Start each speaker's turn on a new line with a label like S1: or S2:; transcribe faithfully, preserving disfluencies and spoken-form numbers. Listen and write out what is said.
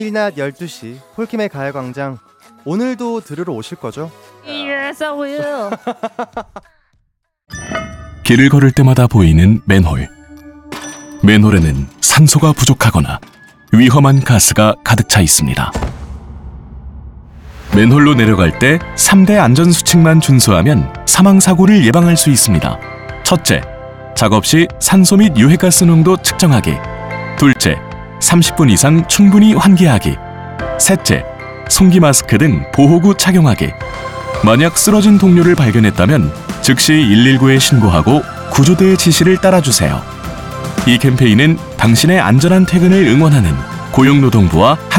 S1: 내일 낮 열두 시 폴킴의 가요광장, 오늘도 들으러 오실 거죠?
S2: Yes, I will.
S3: 길을 걸을 때마다 보이는 맨홀. 맨홀에는 산소가 부족하거나 위험한 가스가 가득 차 있습니다. 맨홀로 내려갈 때 삼 대 안전수칙만 준수하면 사망사고를 예방할 수 있습니다. 첫째, 작업 시 산소 및 유해가스 농도 측정하기. 둘째, 삼십 분 이상 충분히 환기하기. 셋째, 송기 마스크 등 보호구 착용하기. 만약 쓰러진 동료를 발견했다면 즉시 일일구에 신고하고 구조대의 지시를 따라주세요. 이 캠페인은 당신의 안전한 퇴근을 응원하는 고용노동부와 학